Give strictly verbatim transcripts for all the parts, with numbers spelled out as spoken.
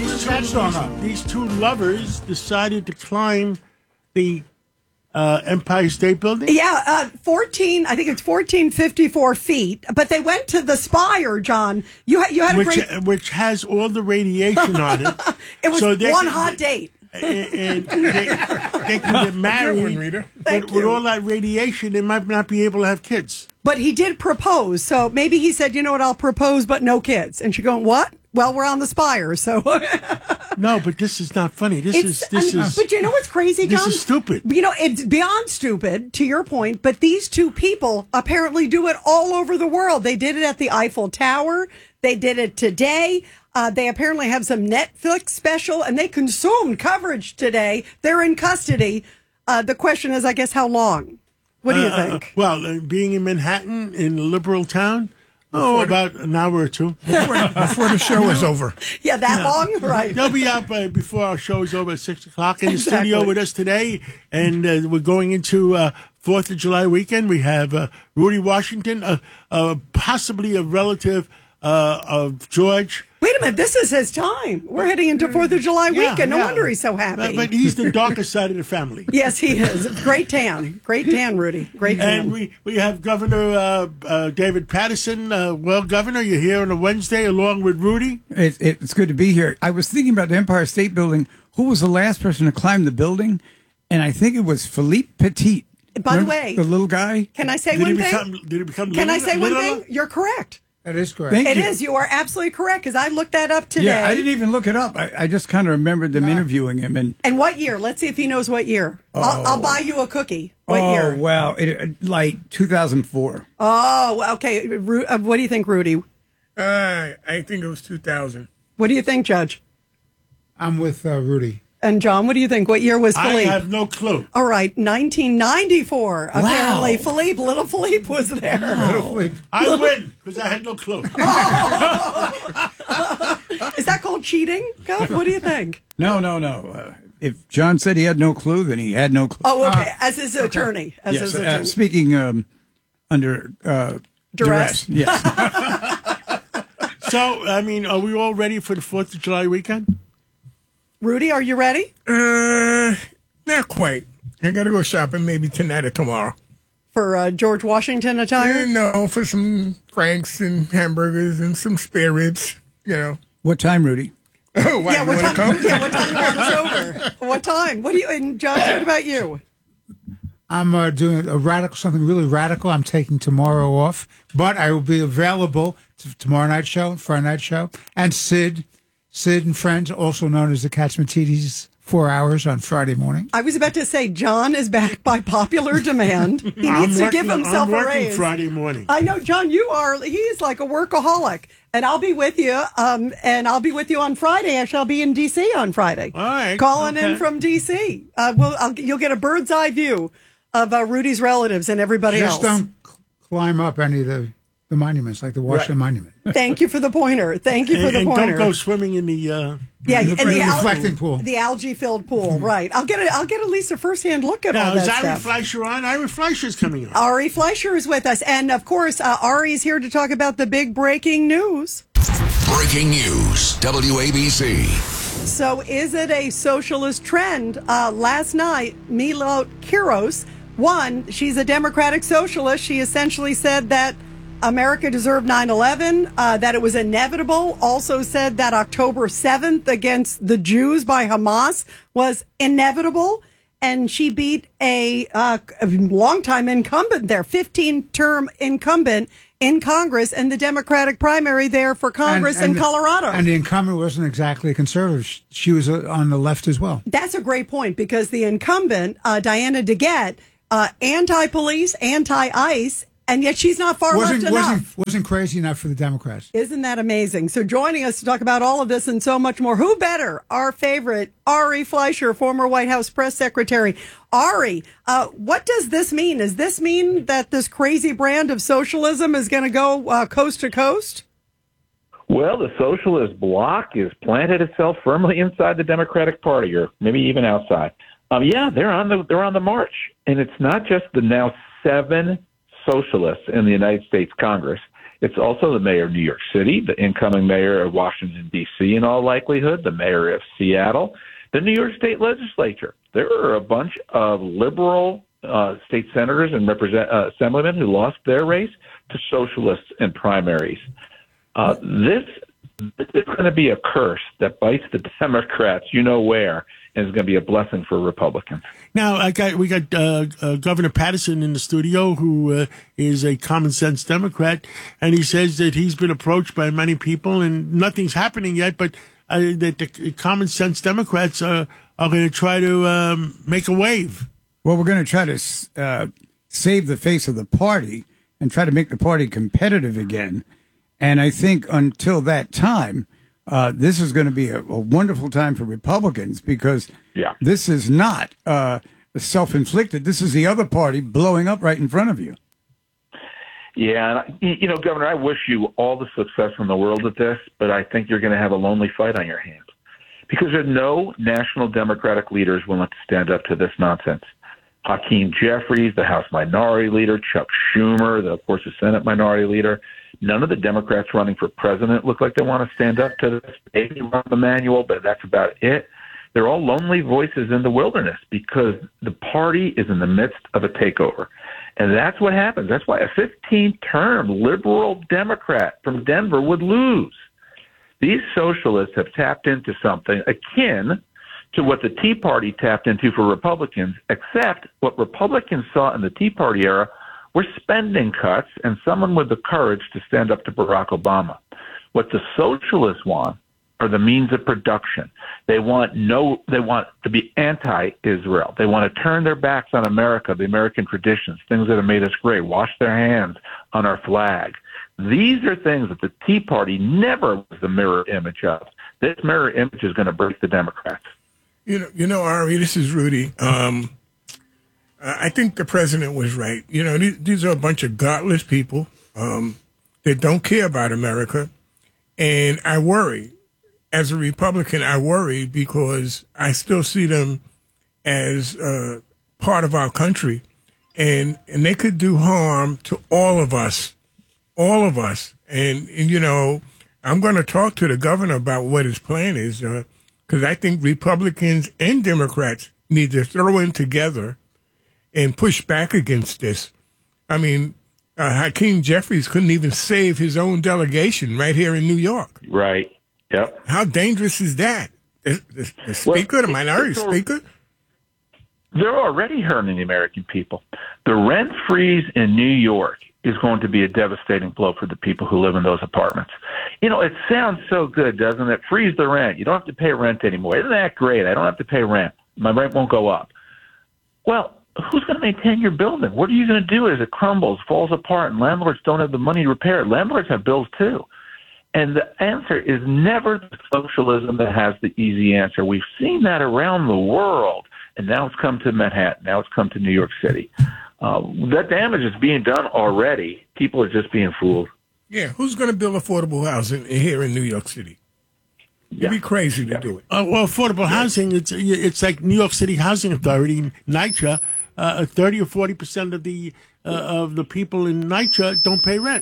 these that song up. These two lovers decided to climb the uh, Empire State Building. Yeah, uh, fourteen. I think it's fourteen fifty four feet. But they went to the spire, John. You ha- you had a which, great, which has all the radiation on it. It was so one can, hot date. And, and they, they can get married. One, but with all that radiation, they might not be able to have kids. But he did propose, so maybe he said, "You know what? I'll propose, but no kids." And she going, "What?" Well, we're on the spire, so. No, but this is not funny. This It's, is this I mean, is. But you know what's crazy, John? This is stupid. You know, it's beyond stupid, to your point, but these two people apparently do it all over the world. They did it at the Eiffel Tower. They did it today. Uh, they apparently have some Netflix special, and they consumed coverage today. They're in custody. Uh, the question is, I guess, how long? What do you Uh, think? Well, uh, being in Manhattan, in a liberal town, oh, about an hour or two. Before, before the show is over. Yeah, that long? Right. They'll be out by, before our show is over at six o'clock in the Exactly. studio with us today. And uh, we're going into uh, fourth of July weekend. We have uh, Rudy Washington, uh, uh, possibly a relative uh, of George. Wait a minute, this is his time. We're heading into fourth of July Yeah, weekend. No yeah. wonder he's so happy. But, but he's the darker side of the family. Yes, he is. Great tan. Great tan, Rudy. Great tan. And we, we have Governor uh, uh, David Paterson. Uh, well, Governor, you're here on a Wednesday along with Rudy. It, it's good to be here. I was thinking about the Empire State Building. Who was the last person to climb the building? And I think it was Philippe Petit. By the Remember way, the little guy. Can I say Did one he thing? become? Did he become? Can I little- say one littler? thing? You're correct. That is correct. Thank It you. is. You are absolutely correct because I looked that up today. Yeah, I didn't even look it up. I, I just kind of remembered them interviewing him. And And what year? Let's see if he knows what year. I'll, I'll buy you a cookie. What oh, year? wow. It, like two thousand four. Oh, okay. Ru- uh, what do you think, Rudy? Uh, I think it was two thousand. What do you think, Judge? I'm with uh, Rudy. And John, what do you think? What year was I Philippe? have no clue. All right, nineteen ninety-four. Apparently, Philippe, little Philippe was there. I win because I had no clue. Is that called cheating? Gov? What do you think? No, no, no. Uh, if John said he had no clue, then he had no clue. Oh, okay. As his attorney. As yes. his Uh, attorney. speaking um, under uh, Duress. duress. Yes. So, I mean, are we all ready for the fourth of July weekend? Rudy, are you ready? Uh, not quite. I got to go shopping maybe tonight or tomorrow. For uh, George Washington attire? Uh, no, for some franks and hamburgers and some spare ribs, you know. What time, Rudy? Oh, why, Yeah, you what want to time? come? Yeah, what time is over? What time? What do you? And John, what about you? I'm uh, doing a radical, something really radical. I'm taking tomorrow off, but I will be available to tomorrow night show, Friday night show, and Sid, Sid and Friends, also known as the Katzmatidis, four hours on Friday morning. I was about to say John is back by popular demand. He I'm needs to working, give himself I'm a working raise. Friday morning. I know, John. You are. He's like a workaholic, and I'll be with you. Um, and I'll be with you on Friday. I shall be in D C on Friday. All right, calling okay. in from D C. Uh, we'll, I'll, you'll get a bird's eye view of uh, Rudy's relatives and everybody Just else. don't c- climb up any of the, the monuments, like the Washington Monument. Thank you for the pointer. Thank you for and, the and pointer. don't go swimming in the. Uh, Yeah, The and the, al- reflecting pool. the algae-filled pool, right? I'll get a, I'll get at least a first-hand look at now, all is that Ari stuff. Fleischer on? Ari Fleischer's coming on. Ari Fleischer is with us, and of course, uh, Ari's here to talk about the big breaking news. Breaking news, W A B C. So, is it a socialist trend? Uh, last night, Milo Kiros won. She's a Democratic socialist. She essentially said that America deserved nine eleven, uh, that it was inevitable. Also said that October seventh against the Jews by Hamas was inevitable. And she beat a, uh, a longtime incumbent there, fifteen-term incumbent in Congress in the Democratic primary there for Congress And- and in the- Colorado. And the incumbent wasn't exactly a conservative. Sh- She was uh, on the left as well. That's a great point because the incumbent, uh, Diana DeGette, uh, anti-police, anti-ICE, and yet she's not far Wasn't, left enough. wasn't, wasn't crazy enough for the Democrats. Isn't that amazing? So joining us to talk about all of this and so much more, who better? Our favorite, Ari Fleischer, former White House press secretary. Ari, uh, what does this mean? Does this mean that this crazy brand of socialism is going to go uh, coast to coast? Well, the socialist bloc has planted itself firmly inside the Democratic Party, or maybe even outside. Um, yeah, they're on the they're on the march, and it's not just the now seven socialists in the United States Congress. It's also the mayor of New York City, the incoming mayor of Washington, D C in all likelihood, the mayor of Seattle, the New York State legislature. There are a bunch of liberal uh, state senators and represent, uh, assemblymen who lost their race to socialists in primaries. Uh, this, this is going to be a curse that bites the Democrats, you know where, and is going to be a blessing for Republicans. Now, I got we got uh, uh, Governor Patterson in the studio, who uh, is a common sense Democrat, and he says that he's been approached by many people, and nothing's happening yet, but uh, that the common sense Democrats are, are going to try to um, make a wave. Well, we're going to try to uh, save the face of the party and try to make the party competitive again. And I think until that time, uh, this is going to be a, a wonderful time for Republicans, because yeah. this is not uh, self-inflicted. This is the other party blowing up right in front of you. Yeah, and I, you know, Governor, I wish you all the success in the world at this, but I think you're going to have a lonely fight on your hands, because there are no national Democratic leaders willing to stand up to this nonsense. Hakeem Jeffries, the House Minority Leader, Chuck Schumer, the, of course, the Senate Minority Leader. None of the Democrats running for president look like they want to stand up to this. Maybe Rahm Emanuel, but that's about it. They're all lonely voices in the wilderness because the party is in the midst of a takeover. And that's what happens. That's why a fifteenth-term liberal Democrat from Denver would lose. These socialists have tapped into something akin to what the Tea Party tapped into for Republicans, except what Republicans saw in the Tea Party era were spending cuts and someone with the courage to stand up to Barack Obama. What the socialists want are the means of production. They want no, they want to be anti-Israel. They want to turn their backs on America, the American traditions, things that have made us great, wash their hands on our flag. These are things that the Tea Party never was the mirror image of. This mirror image is going to break the Democrats. You know, you know, Ari, this is Rudy. Um, I think the president was right. You know, these, these are a bunch of godless people um, that don't care about America. And I worry. As a Republican, I worry because I still see them as uh, part of our country. And, and they could do harm to all of us, all of us. And, and you know, I'm going to talk to the governor about what his plan is, uh, because I think Republicans and Democrats need to throw in together and push back against this. I mean, uh, Hakeem Jeffries couldn't even save his own delegation right here in New York. Right. Yep. How dangerous is that? The, the, the speaker, well, the minority speaker? They're already hurting the American people. The rent freeze in New York is going to be a devastating blow for the people who live in those apartments. You know, it sounds so good, doesn't it? Freeze the rent. You don't have to pay rent anymore. Isn't that great? I don't have to pay rent. My rent won't go up. Well, who's going to maintain your building? What are you going to do as it crumbles, falls apart, and landlords don't have the money to repair it? Landlords have bills too. And the answer is never the socialism that has the easy answer. We've seen that around the world, and now it's come to Manhattan. Now it's come to New York City. Uh, that damage is being done already. People are just being fooled. Yeah, who's going to build affordable housing here in New York City? It'd yeah. be crazy to yeah. do it. Uh, well, affordable yeah. housing, it's it's like New York City Housing Authority, NYCHA. Uh, thirty or forty percent of the uh, of the people in NYCHA don't pay rent.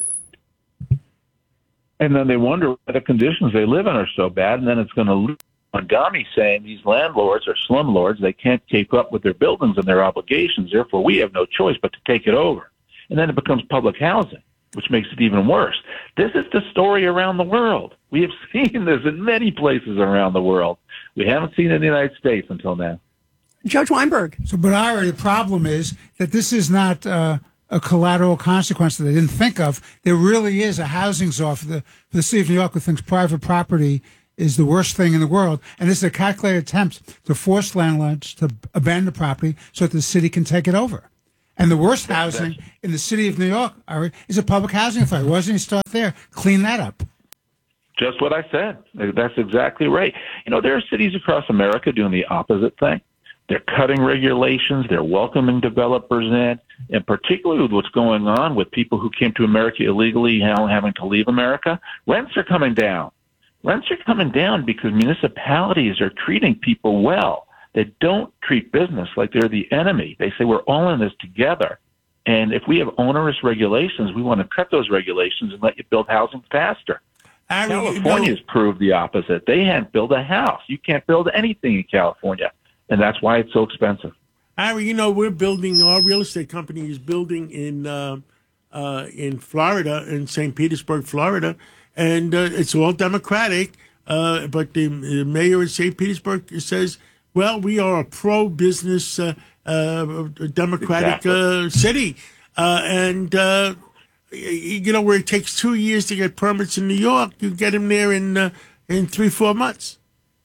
And then they wonder why the conditions they live in are so bad, and then it's going to lose. Mondami saying these landlords are slumlords. They can't keep up with their buildings and their obligations. Therefore, we have no choice but to take it over. And then it becomes public housing, which makes it even worse. This is the story around the world. We have seen this in many places around the world. We haven't seen it in the United States until now. Judge Weinberg. So, but Ira, the problem is that this is not uh, a collateral consequence that they didn't think of. There really is a housing czar for the, for the city of New York who thinks private property is the worst thing in the world. And this is a calculated attempt to force landlords to abandon the property so that the city can take it over. And the worst housing in the city of New York Ari, is a public housing authority. Why doesn't he start there? Clean that up. Just what I said. That's exactly right. You know, there are cities across America doing the opposite thing. They're cutting regulations. They're welcoming developers in, and particularly with what's going on with people who came to America illegally now having to leave America, rents are coming down. Rents are coming down because municipalities are treating people well. They don't treat business like they're the enemy. They say we're all in this together, And if we have onerous regulations, we want to cut those regulations and let you build housing faster. Ari, California's you know, proved the opposite. They can't build a house. You can't build anything in California, and that's why it's so expensive. Ari, you know, we're building, our real estate company is building in uh, uh, in Florida, in Saint Petersburg, Florida, and uh, it's all Democratic, uh, but the, the mayor of Saint Petersburg says, well, we are a pro-business uh, uh, Democratic Exactly. uh, city, uh, and... Uh, You know, where it takes two years to get permits in New York, you get them there in uh, in three, four months.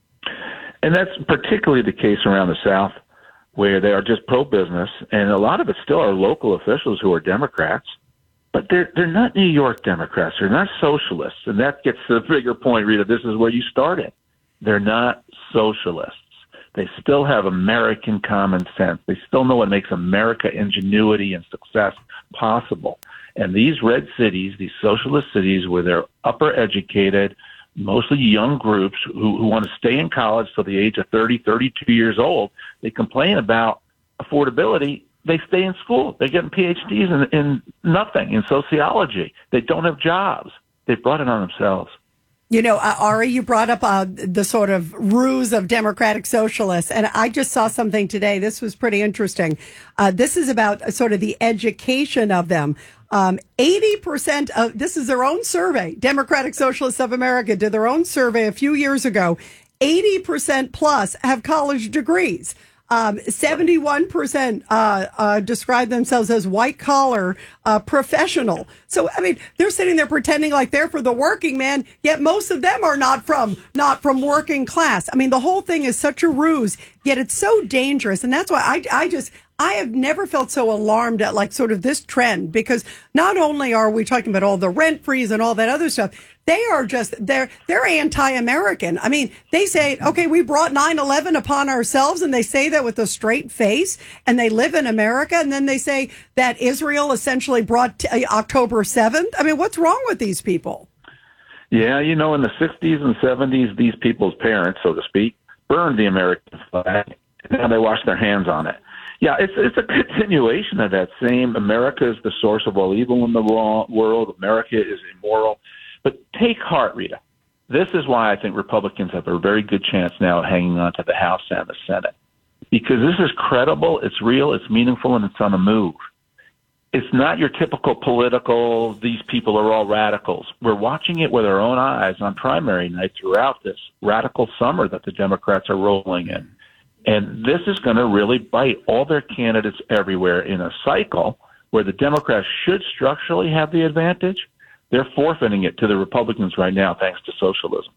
And that's particularly the case around the South, where they are just pro-business, and a lot of it still are local officials who are Democrats, but they're they're not New York Democrats. They're not socialists, and that gets to the bigger point, Rita. This is where you started. They're not socialists. They still have American common sense. They still know what makes America ingenuity and success possible. And these red cities, these socialist cities where they're upper educated, mostly young groups who, who want to stay in college till the age of thirty, thirty-two years old, they complain about affordability. They stay in school. They're getting P H Ds in, in nothing, in sociology. They don't have jobs. They've brought it on themselves. You know, uh, Ari, you brought up uh, the sort of ruse of democratic socialists, and I just saw something today. This was pretty interesting. Uh, this is about uh, sort of the education of them. Um, eighty percent of, this is their own survey, Democratic Socialists of America did their own survey a few years ago. eighty percent plus have college degrees. Um, seventy-one percent uh, uh, describe themselves as white collar uh, professional. So, I mean, they're sitting there pretending like they're for the working man, yet most of them are not from not from working class. I mean, the whole thing is such a ruse, yet it's so dangerous. And that's why I, I just I have never felt so alarmed at like sort of this trend, because not only are we talking about all the rent freeze and all that other stuff, they are just, they're, they're anti-American. I mean, they say, okay, we brought nine eleven upon ourselves, and they say that with a straight face, and they live in America. And then they say that Israel essentially brought t- uh, October seventh. I mean, what's wrong with these people? Yeah, you know, in the sixties and seventies, these people's parents, so to speak, burned the American flag, and now they wash their hands on it. Yeah, it's it's a continuation of that same America is the source of all evil in the world. America is immoral. But take heart, Rita. This is why I think Republicans have a very good chance now of hanging on to the House and the Senate, because this is credible, it's real, it's meaningful, and it's on the move. It's not your typical political, these people are all radicals. We're watching it with our own eyes on primary night throughout this radical summer that the Democrats are rolling in. And this is going to really bite all their candidates everywhere in a cycle where the Democrats should structurally have the advantage. They're forfeiting it to the Republicans right now, thanks to socialism.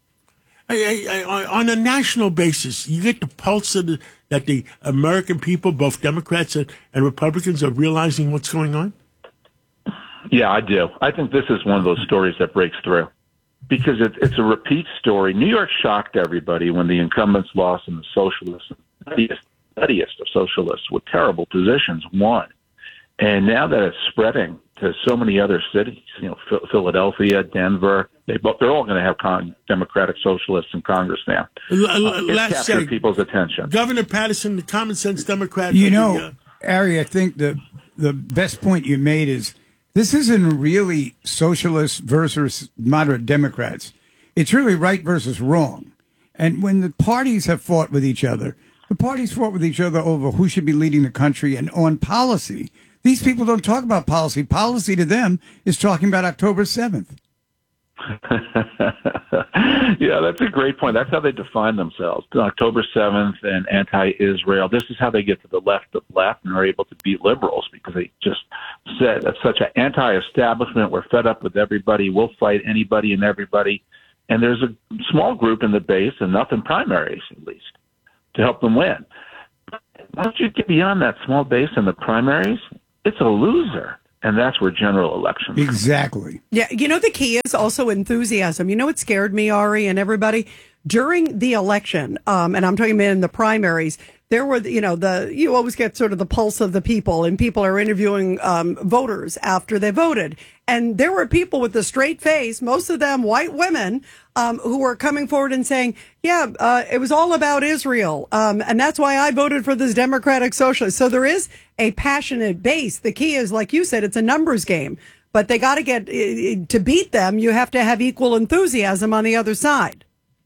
I, I, I, on a national basis, you get the pulse of the, that the American people, both Democrats and, and Republicans, are realizing what's going on? Yeah, I do. I think this is one of those stories that breaks through, because it's, it's a repeat story. New York shocked everybody when the incumbents lost and the socialists, the steadiest of socialists with terrible positions, won. And now that it's spreading to so many other cities, you know, Philadelphia, Denver, they both, they're all going to have con- Democratic Socialists in Congress now. L- uh, it's Let's captured say, people's attention. Governor Patterson, the common sense Democrat. You know, the, uh, Ari, I think the the best point you made is this isn't really socialists versus moderate Democrats. It's really right versus wrong. And when the parties have fought with each other, the parties fought with each other over who should be leading the country and on policy. These people don't talk about policy. Policy to them is talking about October seventh. Yeah, that's a great point. That's how they define themselves. October seventh and anti-Israel. This is how they get to the left of left and are able to beat liberals, because they just said that's such an anti-establishment. We're fed up with everybody. We'll fight anybody and everybody. And there's a small group in the base, enough in primaries at least, to help them win. Once you get beyond that small base in the primaries, it's a loser. And that's where general elections. Exactly. Yeah, you know, the key is also enthusiasm. You know what scared me, Ari, and everybody? During the election, um, and I'm talking about in the primaries, there were, you know, the you always get sort of the pulse of the people, and people are interviewing um, voters after they voted. And there were people with a straight face, most of them white women, um, who were coming forward and saying, yeah, uh, it was all about Israel. Um, and that's why I voted for this Democratic Socialist. So there is a passionate base. The key is, like you said, it's a numbers game. But they got to get, to beat them, you have to have equal enthusiasm on the other side.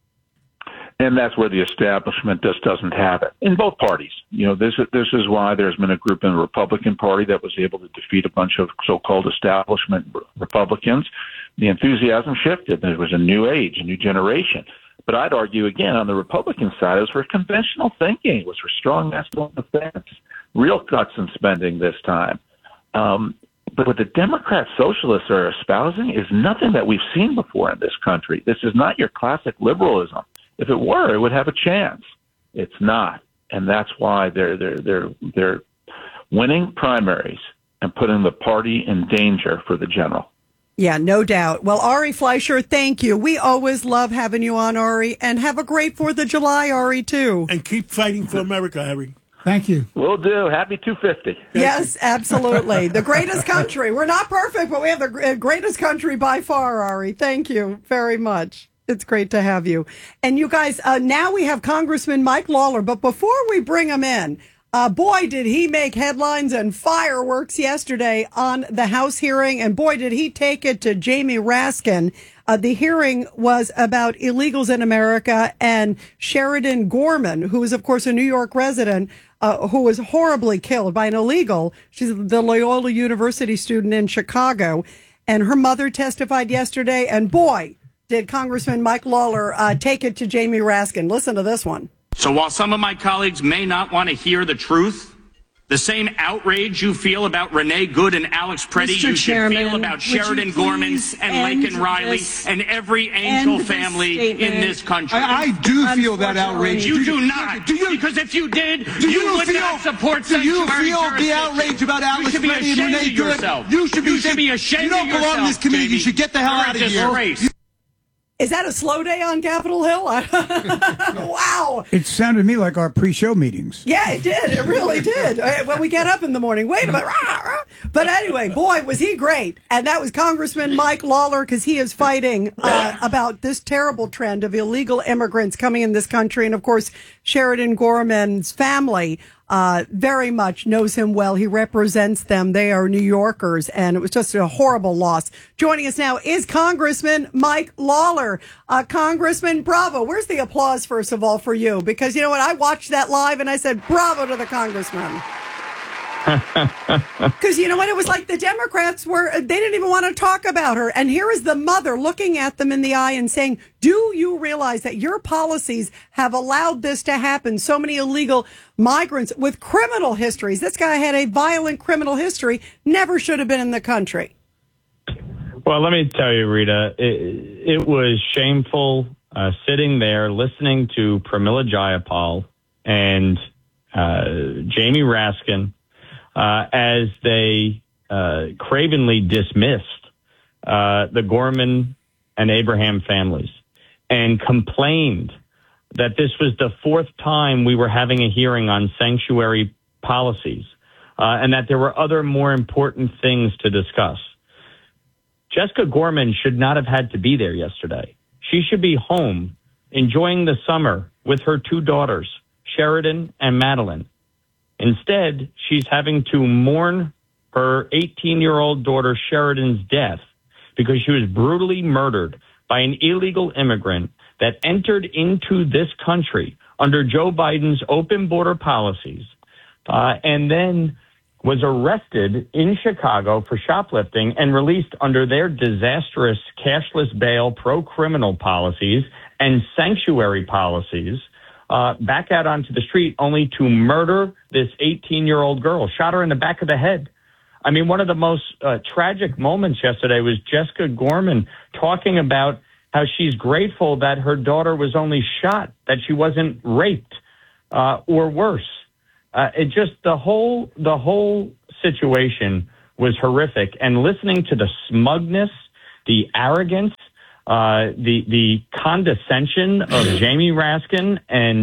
And that's where the establishment just doesn't have it in both parties. You know, this this is why there's been a group in the Republican Party that was able to defeat a bunch of so-called establishment Republicans. The enthusiasm shifted. There was a new age, a new generation. But I'd argue again on the Republican side, it was for conventional thinking. It was for strong masculine defense, real cuts in spending this time. Um, but what the Democrat socialists are espousing is nothing that we've seen before in this country. This is not your classic liberalism. If it were, it would have a chance. It's not, and that's why they're they're they're they're winning primaries and putting the party in danger for the general. Yeah, no doubt. Well, Ari Fleischer, thank you. We always love having you on, Ari, and have a great Fourth of July, Ari, too. And keep fighting for America, Harry. Thank you. Will do. Happy two fifty. Yes, absolutely. The greatest country. We're not perfect, but we have the greatest country by far, Ari. Thank you very much. It's great to have you. And you guys, uh, now we have Congressman Mike Lawler. But before we bring him in, uh, boy, did he make headlines and fireworks yesterday on the House hearing. And boy, did he take it to Jamie Raskin. Uh, the hearing was about illegals in America and Sheridan Gorman, who is, of course, a New York resident, uh, who was horribly killed by an illegal. She's the Loyola University student in Chicago. And her mother testified yesterday. And boy, did Congressman Mike Lawler uh, take it to Jamie Raskin. Listen to this one. So while some of my colleagues may not want to hear the truth, the same outrage you feel about Renee Good and Alex Preddy, Mister you should Chairman, feel about Sheridan Gorman and Laken Riley and every Angel family in this country. I, I do feel that outrage. You do not. Do you? Because if you did, do you, you would feel, not support Do you sanctuary feel the outrage about Alex Preddy and Renee Good? Yourself. You should be, you should be ashamed You don't of belong in this committee. Jamie. You should get the hell out of here. Is that a slow day on Capitol Hill? Wow. It sounded to me like our pre-show meetings. Yeah, it did. It really did. When we get up in the morning, wait a minute. But anyway, boy, was he great. And that was Congressman Mike Lawler, because he is fighting uh, about this terrible trend of illegal immigrants coming in this country. And, of course, Sheridan Gorman's family uh, very much knows him well. He represents them. They are New Yorkers, and it was just a horrible loss. Joining us now is Congressman Mike Lawler. Uh, Congressman, bravo. Where's the applause, first of all, for you? Because, you know what, I watched that live, and I said, bravo to the congressman. Because you know what? It was like the Democrats were, they didn't even want to talk about her. And here is the mother looking at them in the eye and saying, do you realize that your policies have allowed this to happen? So many illegal migrants with criminal histories. This guy had a violent criminal history, never should have been in the country. Well, let me tell you, Rita, it, it was shameful uh, sitting there listening to Pramila Jayapal and uh, Jamie Raskin Uh, as they uh, cravenly dismissed uh, the Gorman and Abraham families and complained that this was the fourth time we were having a hearing on sanctuary policies uh, and that there were other more important things to discuss. Jessica Gorman should not have had to be there yesterday. She should be home enjoying the summer with her two daughters, Sheridan and Madeline. Instead, she's having to mourn her eighteen-year-old daughter Sheridan's death because she was brutally murdered by an illegal immigrant that entered into this country under Joe Biden's open border policies uh, and then was arrested in Chicago for shoplifting and released under their disastrous cashless bail pro-criminal policies and sanctuary policies. Uh, back out onto the street only to murder this eighteen-year-old girl, shot her in the back of the head. I mean, one of the most uh, tragic moments yesterday was Jessica Gorman talking about how she's grateful that her daughter was only shot, that she wasn't raped uh, or worse. Uh, it just, the whole, the whole situation was horrific. And listening to the smugness, the arrogance, Uh, the the condescension of Jamie Raskin and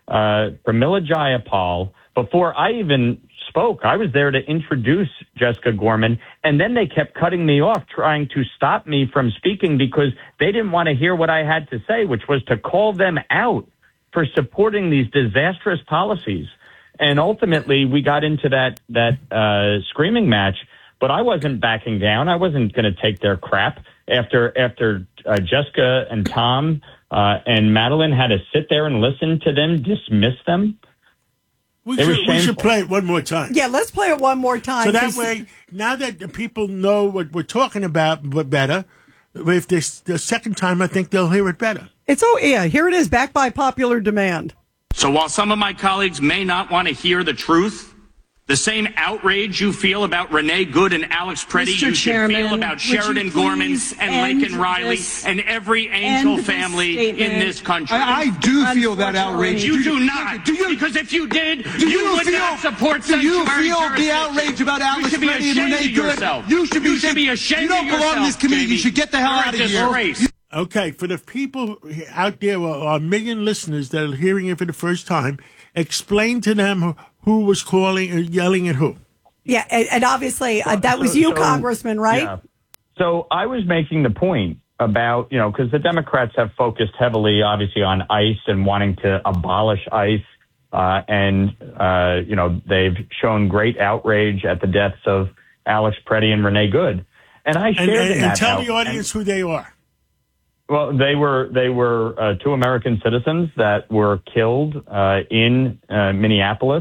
uh, Pramila Jayapal, before I even spoke. I was there to introduce Jessica Gorman, and then they kept cutting me off, trying to stop me from speaking because they didn't want to hear what I had to say, which was to call them out for supporting these disastrous policies. And ultimately, we got into that that uh, screaming match, but I wasn't backing down. I wasn't going to take their crap after after uh, Jessica and Tom uh, and Madeline had to sit there and listen to them dismiss them. We should, we should play it one more time. Yeah, let's play it one more time. So that way, now that the people know what we're talking about but better, if this the second time, I think they'll hear it better. It's oh yeah, here it is, back by popular demand. So while some of my colleagues may not want to hear the truth, the same outrage you feel about Renee Good and Alex Preddy, Mister you should Chairman, feel about Sheridan Gorman and Laken Riley and every Angel family in this country. I, I do feel that outrage. You do not. Do you, because if you did, do you, you would feel, not support Do you sanctuary feel the jurisdiction. outrage about Alex You should be Preddy and ashamed Renee of Good? yourself. You should be, you should be ashamed You don't of yourself, belong in this committee. Jamie. You should get the hell You're out a of here. disgrace. Okay, for the people out there, our a million listeners that are hearing it for the first time, explain to them who, who was calling and yelling at who. Yeah, and, and obviously uh, that was you, So- Congressman, right? Yeah. So I was making the point about, you know, because the Democrats have focused heavily, obviously, on ICE and wanting to abolish ICE. Uh, and, uh, you know, they've shown great outrage at the deaths of Alex Preddy and Renee Good. And I shared And, and, in and that tell out- the audience who they are. Well, they were they were uh, two American citizens that were killed uh, in uh, Minneapolis.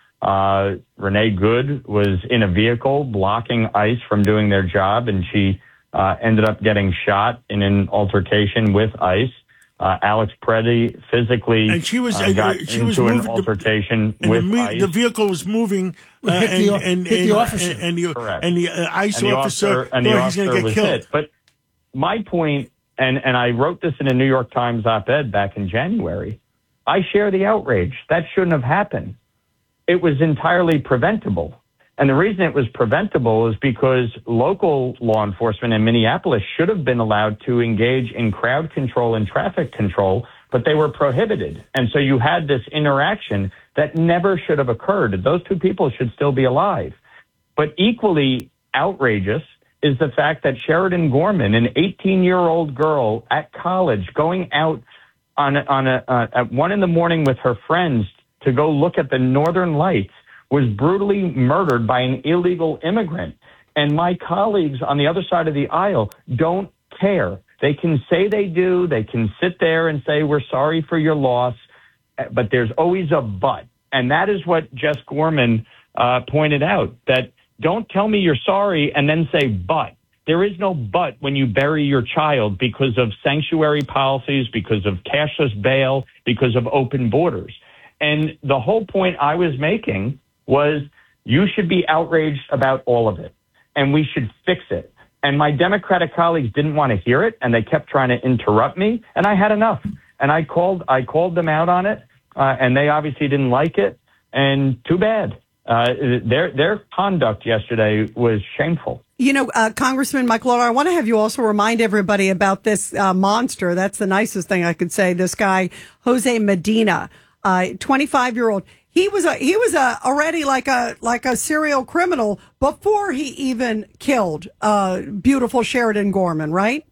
Uh, Renee Good was in a vehicle blocking ICE from doing their job, and she uh, ended up getting shot in an altercation with ICE. Uh, Alex Preddy physically And she was uh, got uh, she into was an moving, altercation and with the, me- ICE. the vehicle was moving, uh, Hit and, the- and, hit the and, officer. and, and the, Correct. and the uh, ICE and the officer, officer, and the thought he's going officer to get was killed. hit. But my point, and, and I wrote this in a New York Times op-ed back in January, I share the outrage. That shouldn't have happened. It was entirely preventable. And the reason it was preventable is because local law enforcement in Minneapolis should have been allowed to engage in crowd control and traffic control, but they were prohibited. And so you had this interaction that never should have occurred. Those two people should still be alive. But equally outrageous is the fact that Sheridan Gorman, an eighteen-year-old girl at college, going out on a, on a, uh, at one in the morning with her friends to go look at the Northern Lights, was brutally murdered by an illegal immigrant. And my colleagues on the other side of the aisle don't care. They can say they do. They can sit there and say, we're sorry for your loss. But there's always a but. And that is what Jess Gorman uh, pointed out, that don't tell me you're sorry and then say but. There is no but when you bury your child because of sanctuary policies, because of cashless bail, because of open borders. And the whole point I was making was you should be outraged about all of it, and we should fix it. And my Democratic colleagues didn't want to hear it, and they kept trying to interrupt me, and I had enough. And I called I called them out on it, uh, and they obviously didn't like it, and too bad. Uh, their their conduct yesterday was shameful. You know, uh, Congressman Michael Lawler, I want to have you also remind everybody about this uh, monster. That's the nicest thing I could say. This guy, Jose Medina, uh, twenty-five-year-old. He was a he was a already like a like a serial criminal before he even killed uh, beautiful Sheridan Gorman, right?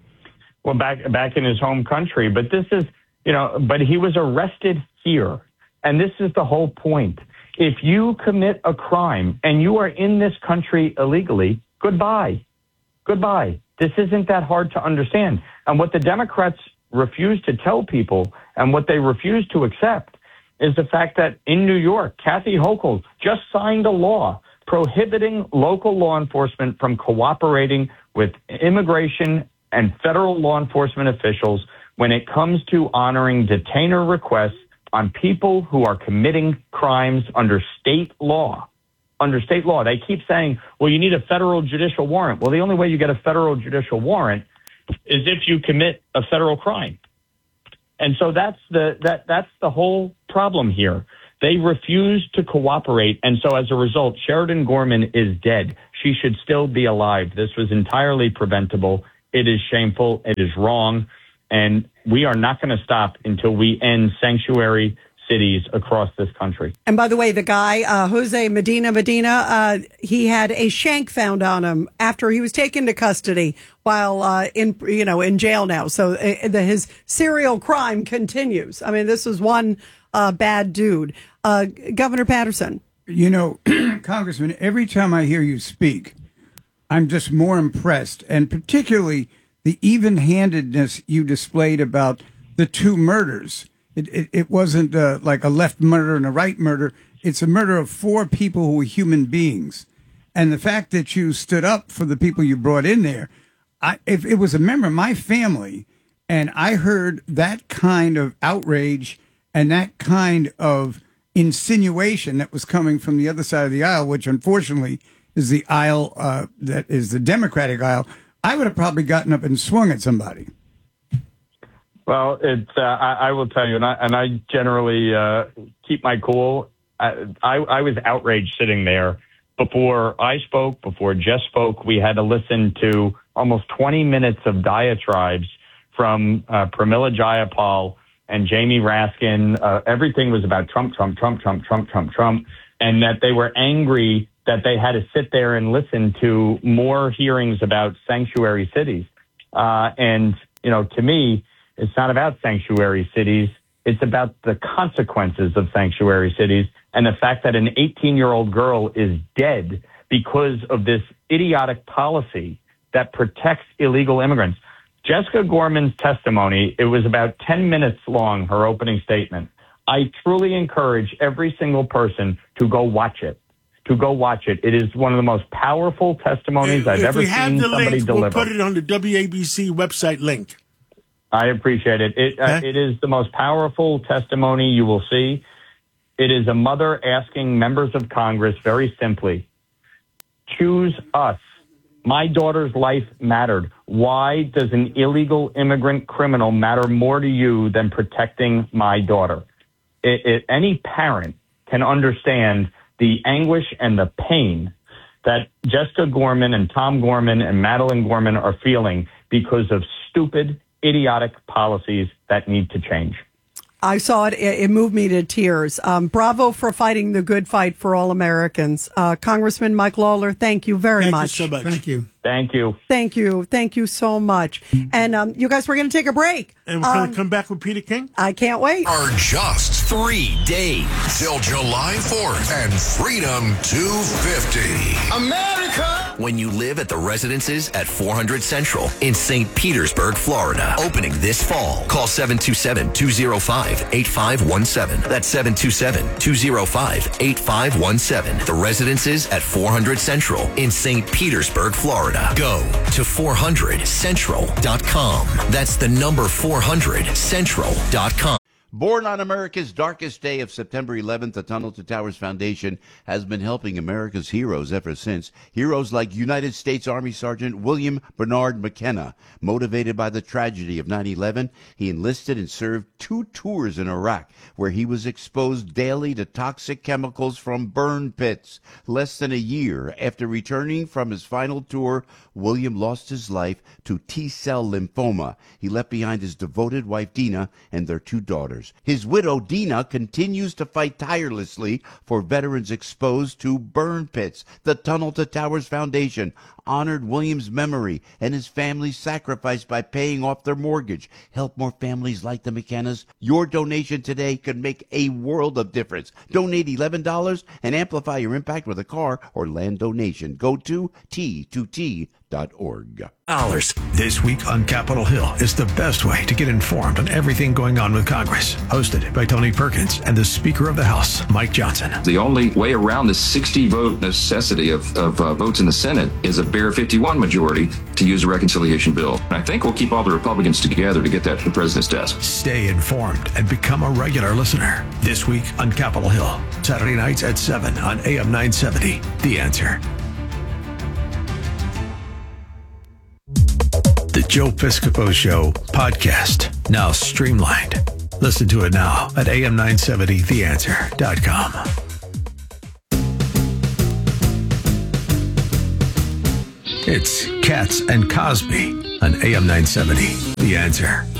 Well, back back in his home country, but this is you know, but he was arrested here, and this is the whole point. If you commit a crime and you are in this country illegally, goodbye, goodbye. This isn't that hard to understand. And what the Democrats refuse to tell people, and what they refuse to accept, is the fact that in New York, Kathy Hochul just signed a law prohibiting local law enforcement from cooperating with immigration and federal law enforcement officials when it comes to honoring detainer requests on people who are committing crimes under state law. Under state law, they keep saying, well, you need a federal judicial warrant. Well, the only way you get a federal judicial warrant is if you commit a federal crime. And so that's the that that's the whole problem here. They refuse to cooperate. And so as a result, Sheridan Gorman is dead. She should still be alive. This was entirely preventable. It is shameful. It is wrong. And we are not going to stop until we end sanctuary cities across this country. And by the way, the guy, uh, Jose Medina Medina, uh, he had a shank found on him after he was taken to custody while uh, in, you know, in jail now. So uh, the, his serial crime continues. I mean, this is one uh, bad dude. Uh, Governor Patterson. You know, Congressman, every time I hear you speak, I'm just more impressed, and particularly the even-handedness you displayed about the two murders. It, it, it wasn't uh, like a left murder and a right murder. It's a murder of four people who were human beings. And the fact that you stood up for the people you brought in there, I, if it was a member of my family and I heard that kind of outrage and that kind of insinuation that was coming from the other side of the aisle, which unfortunately is the aisle uh, that is the Democratic aisle, I would have probably gotten up and swung at somebody. Well, it's uh, I, I will tell you, and I, and I generally uh, keep my cool. I, I, I was outraged sitting there. Before I spoke, before Jess spoke, we had to listen to almost twenty minutes of diatribes from uh, Pramila Jayapal and Jamie Raskin. Uh, everything was about Trump, Trump, Trump, Trump, Trump, Trump, Trump, and that they were angry that they had to sit there and listen to more hearings about sanctuary cities. Uh, and, you know, to me, it's not about sanctuary cities. It's about the consequences of sanctuary cities and the fact that an eighteen-year-old girl is dead because of this idiotic policy that protects illegal immigrants. Jessica Gorman's testimony, it was about ten minutes long, her opening statement. I truly encourage every single person to go watch it, to go watch it. It is one of the most powerful testimonies I've if ever we have seen the somebody link, deliver. We'll put it on the W A B C website link. I appreciate it. It, uh, it is the most powerful testimony you will see. It is a mother asking members of Congress very simply, choose us. My daughter's life mattered. Why does an illegal immigrant criminal matter more to you than protecting my daughter? It, it, any parent can understand the anguish and the pain that Jessica Gorman and Tom Gorman and Madeline Gorman are feeling because of stupid, idiotic policies that need to change. I saw it. It moved me to tears. Um, bravo for fighting the good fight for all Americans. Uh, Congressman Mike Lawler, thank you very thank much. You so much. Thank you. Thank you. Thank you. Thank you so much. And um, you guys, we're going to take a break. And we're going um, to come back with Peter King? I can't wait. Are just three days till July fourth and Freedom two fifty. America! When you live at the residences at four hundred Central in Saint Petersburg, Florida. Opening this fall. Call seven two seven, two oh five, eight five one seven. That's seven two seven, two oh five, eight five one seven. The residences at four hundred Central in Saint Petersburg, Florida. Go to four hundred central dot com. That's the number four hundred central dot com. Born on America's darkest day of September eleventh, the Tunnel to Towers Foundation has been helping America's heroes ever since. Heroes like United States Army Sergeant William Bernard McKenna. Motivated by the tragedy of nine eleven, he enlisted and served two tours in Iraq, where he was exposed daily to toxic chemicals from burn pits. Less than a year after returning from his final tour, William lost his life to T-cell lymphoma. He left behind his devoted wife, Dina, and their two daughters. His widow, Dina, continues to fight tirelessly for veterans exposed to burn pits. The Tunnel to Towers Foundation honored William's memory and his family's sacrifice by paying off their mortgage. Help more families like the McKennas. Your donation today could make a world of difference. Donate eleven dollars and amplify your impact with a car or land donation. Go to T two T dot org. Dollars. This week on Capitol Hill is the best way to get informed on everything going on with Congress. Hosted by Tony Perkins and the Speaker of the House, Mike Johnson. The only way around the sixty vote necessity of, of uh, votes in the Senate is a bare fifty-one majority to use a reconciliation bill. And I think we'll keep all the Republicans together to get that to the president's desk. Stay informed and become a regular listener. This week on Capitol Hill. Saturday nights at seven on A M nine seventy. The Answer. The Joe Piscopo Show podcast, now streamlined. Listen to it now at A M nine seventy the answer dot com. It's Katz and Cosby on A M nine seventy The Answer.